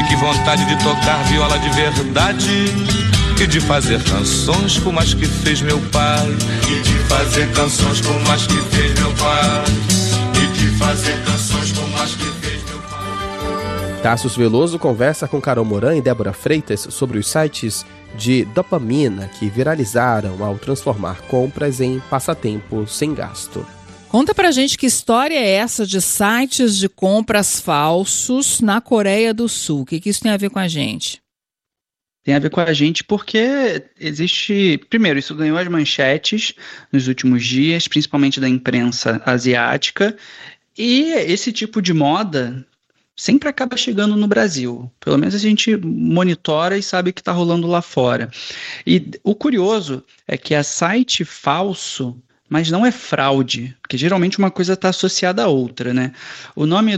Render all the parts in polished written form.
que vontade de tocar viola de verdade e de fazer canções como as que fez meu pai. E de fazer canções como as que fez meu pai. E de fazer canções como as que fez meu pai. Tasso Veloso conversa com Carol Moran e Débora Freitas sobre os sites de dopamina que viralizaram ao transformar compras em passatempo sem gasto. Conta pra gente que história é essa de sites de compras falsos na Coreia do Sul. O que isso tem a ver com a gente? Tem a ver com a gente porque existe... Primeiro, isso ganhou as manchetes nos últimos dias, principalmente da imprensa asiática, e esse tipo de moda sempre acaba chegando no Brasil. Pelo menos a gente monitora e sabe o que está rolando lá fora. E o curioso é que é site falso, mas não é fraude, porque geralmente uma coisa está associada à outra, né? O nome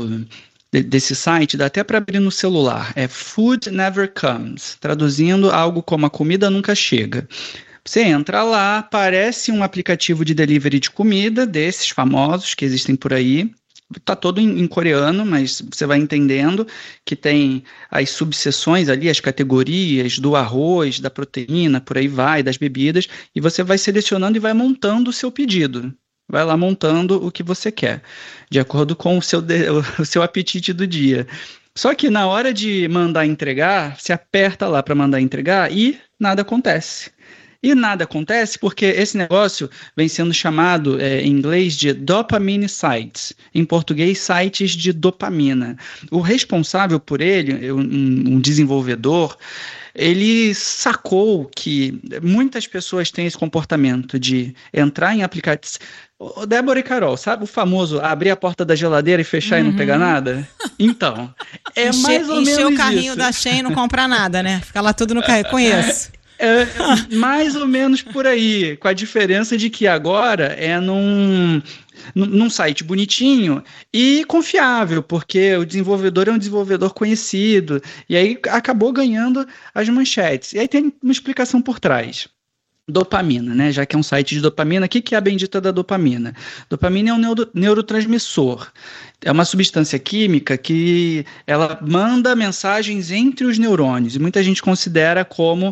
desse site dá até para abrir no celular, é Food Never Comes, traduzindo algo como a comida nunca chega. Você entra lá, aparece um aplicativo de delivery de comida, desses famosos que existem por aí. Tá todo em coreano, mas você vai entendendo que tem as subseções ali, as categorias do arroz, da proteína, por aí vai, das bebidas, e você vai selecionando e vai montando o seu pedido. Vai lá montando o que você quer, de acordo com o seu apetite do dia. Só que na hora de mandar entregar, você aperta lá para mandar entregar e nada acontece. E nada acontece porque esse negócio vem sendo chamado em inglês de dopamine sites, em português sites de dopamina. O responsável por ele, um desenvolvedor, ele sacou que muitas pessoas têm esse comportamento de entrar em aplicativos. Débora e Carol, sabe o famoso abrir a porta da geladeira e fechar e não pegar nada? Então, é mais ou menos isso. Encher o carrinho da Shein e não comprar nada, né? Fica lá tudo no carrinho, conheço. É mais ou menos por aí, com a diferença de que agora é num site bonitinho e confiável, porque o desenvolvedor é um desenvolvedor conhecido, e aí acabou ganhando as manchetes. E aí tem uma explicação por trás. Dopamina, né? Já que é um site de dopamina, o que é a bendita da dopamina? Dopamina é um neurotransmissor. É uma substância química que ela manda mensagens entre os neurônios, e muita gente considera como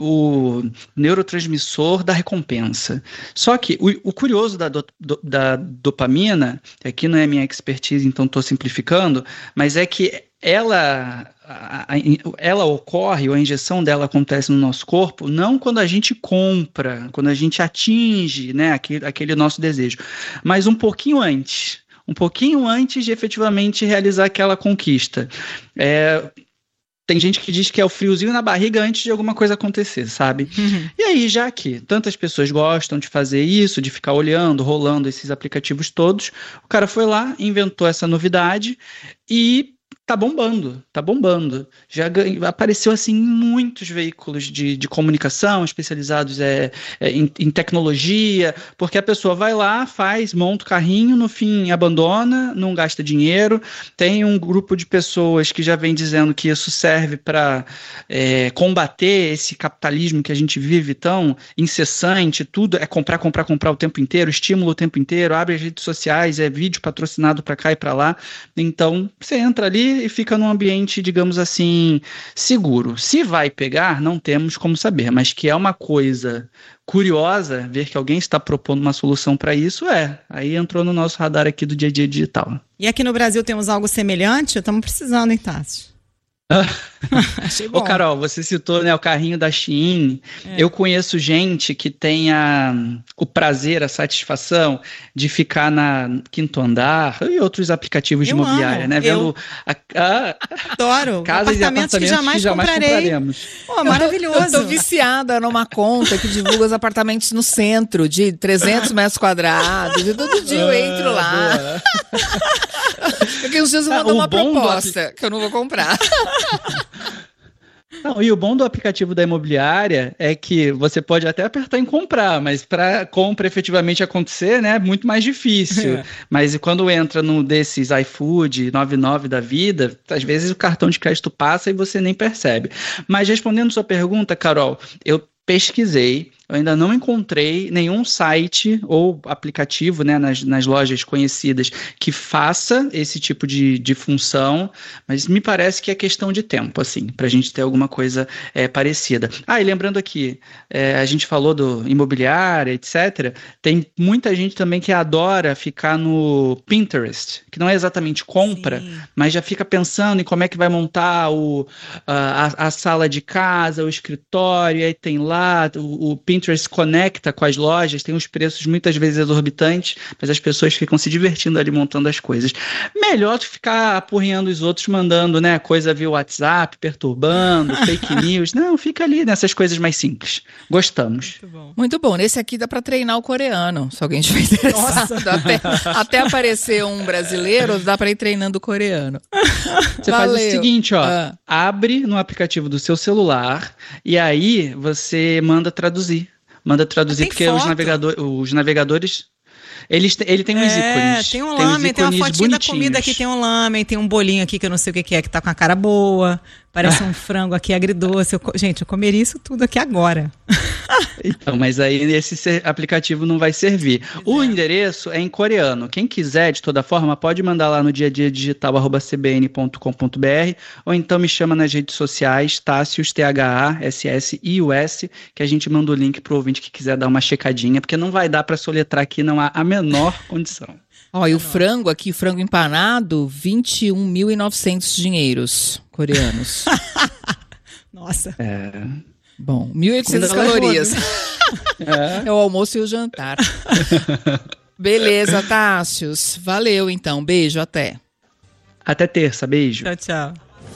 o neurotransmissor da recompensa. Só que o curioso da dopamina, aqui não é minha expertise, então estou simplificando, mas é que ela ocorre, ou a injeção dela acontece no nosso corpo, não quando a gente compra, quando a gente atinge, né, aquele nosso desejo, mas um pouquinho antes de efetivamente realizar aquela conquista. Tem gente que diz que é o friozinho na barriga antes de alguma coisa acontecer, sabe? E aí, já que tantas pessoas gostam de fazer isso, de ficar olhando, rolando esses aplicativos todos, o cara foi lá, inventou essa novidade e tá bombando. Já apareceu assim em muitos veículos de comunicação especializados em tecnologia, porque a pessoa vai lá, monta o carrinho, no fim abandona, não gasta dinheiro. Tem um grupo de pessoas que já vem dizendo que isso serve para combater esse capitalismo que a gente vive tão incessante, tudo é comprar o tempo inteiro, estímulo o tempo inteiro, abre as redes sociais, é vídeo patrocinado para cá e para lá. Então, você entra ali e fica num ambiente, digamos assim, seguro. Se vai pegar, não temos como saber, mas que é uma coisa curiosa ver que alguém está propondo uma solução para isso, aí entrou no nosso radar aqui do dia a dia digital. E aqui no Brasil temos algo semelhante? Estamos precisando, hein, Tássio? Achei bom. Ô Carol, você citou, né, o carrinho da Shein. Eu conheço gente que tem o prazer, a satisfação de ficar na quinto andar e outros aplicativos de imobiliária, né? Vendo adoro casas e apartamentos que jamais compraremos. Pô, maravilhoso. Eu tô viciada numa conta que divulga os apartamentos no centro de 300 metros quadrados e todo dia eu entro lá. Porque uns dias eu vou dar uma proposta que eu não vou comprar. Não, e o bom do aplicativo da imobiliária é que você pode até apertar em comprar, mas para compra efetivamente acontecer, né, é muito mais difícil. Mas quando entra num desses iFood, 99 da vida, às vezes o cartão de crédito passa e você nem percebe. Mas respondendo sua pergunta, Carol, eu pesquisei eu ainda não encontrei nenhum site ou aplicativo, né, nas lojas conhecidas que faça esse tipo de função, mas me parece que é questão de tempo, assim, para a gente ter alguma coisa parecida. E lembrando aqui, a gente falou do imobiliário, etc., tem muita gente também que adora ficar no Pinterest, que não é exatamente compra, sim, mas já fica pensando em como é que vai montar a sala de casa, o escritório, e aí tem lá, o Pinterest conecta com as lojas, tem uns preços muitas vezes exorbitantes, mas as pessoas ficam se divertindo ali montando as coisas. Melhor tu ficar apurrinhando os outros, mandando, né, coisa via WhatsApp, perturbando, fake news. Não, fica ali nessas coisas mais simples. Gostamos. Muito bom. Muito bom. Nesse aqui dá para treinar o coreano, se alguém estiver interessado. Até aparecer um brasileiro, dá para ir treinando o coreano. Você faz o seguinte, ó, abre no aplicativo do seu celular e aí você manda traduzir. Porque os navegadores... Ele tem uns ícones. Tem um lamen, tem uma fotinha da comida aqui, tem um lamen, tem um bolinho aqui que eu não sei o que é, que tá com a cara boa. Parece um frango aqui agridoce. Gente, eu comeria isso tudo aqui agora. Então, mas aí esse aplicativo não vai servir. O endereço é em coreano. Quem quiser, de toda forma, pode mandar lá no diadiadigital@cbn.com.br ou então me chama nas redes sociais, Tássius, THASSIUS, que a gente manda o link pro ouvinte que quiser dar uma checadinha, porque não vai dar para soletrar aqui, não há a menor condição. E o frango aqui, frango empanado, 21.900 dinheiros coreanos. Nossa. Bom, 1.800 calorias. É o almoço e o jantar. Beleza, Tássius. Valeu, então. Beijo, até. Até terça, beijo. Tchau, tchau.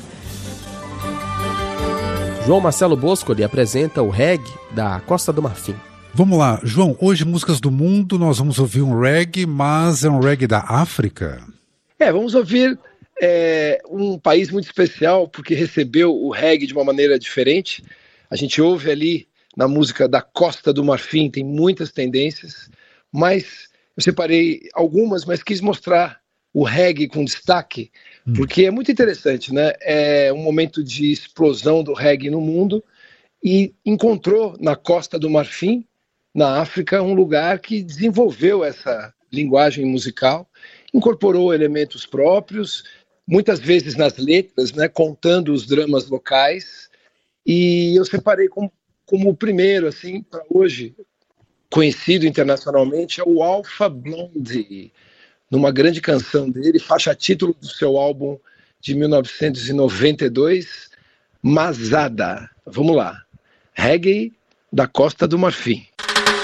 João Marcelo Boscoli apresenta o reggae da Costa do Marfim. Vamos lá, João, hoje músicas do mundo, nós vamos ouvir um reggae, mas é um reggae da África? Vamos ouvir um país muito especial, porque recebeu o reggae de uma maneira diferente. A gente ouve ali na música da Costa do Marfim, tem muitas tendências, mas eu separei algumas, mas quis mostrar o reggae com destaque, porque é muito interessante, né? É um momento de explosão do reggae no mundo e encontrou na Costa do Marfim, na África, um lugar que desenvolveu essa linguagem musical, incorporou elementos próprios, muitas vezes nas letras, né, contando os dramas locais, e eu separei como o primeiro, assim, para hoje, conhecido internacionalmente, é o Alpha Blondy, numa grande canção dele, faixa título do seu álbum de 1992, Masada. Vamos lá, reggae da Costa do Marfim.